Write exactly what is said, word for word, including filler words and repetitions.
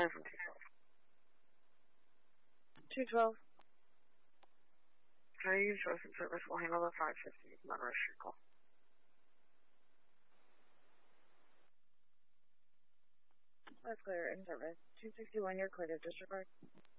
calling from two twelve. two twelve. How you trusted service will handle the five fifty non-registered call. That's clear. In service. two sixty-one, you're clear to disregard.